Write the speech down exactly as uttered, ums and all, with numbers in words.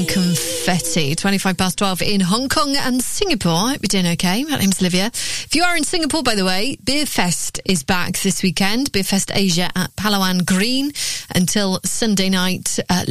Confetti, twenty-five past twelve in Hong Kong and Singapore. I hope you're doing okay. My name's Olivia. If you are in Singapore, by the way, Beer Fest is back this weekend. Beer Fest Asia at Palawan Green until Sunday night. Uh,